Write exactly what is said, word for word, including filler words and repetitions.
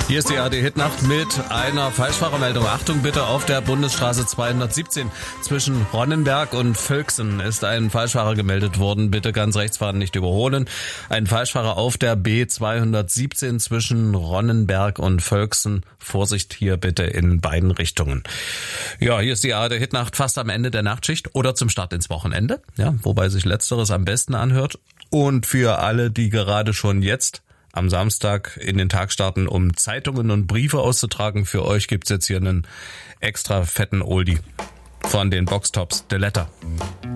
Hier ist die A R D-Hitnacht mit einer Falschfahrermeldung. Achtung bitte, auf der Bundesstraße zweihundertsiebzehn zwischen Ronnenberg und Völksen ist ein Falschfahrer gemeldet worden. Bitte ganz rechts fahren, nicht überholen. Ein Falschfahrer auf der B zweihundertsiebzehn zwischen Ronnenberg und Völksen. Vorsicht hier bitte in beiden Richtungen. Ja, hier ist die A R D-Hitnacht fast am Ende der Nachtschicht oder zum Start ins Wochenende. Ja, wobei sich Letzteres am besten anhört. Und für alle, die gerade schon jetzt am Samstag in den Tag starten, um Zeitungen und Briefe auszutragen, für euch gibt's jetzt hier einen extra fetten Oldie von den Boxtops, The Letter.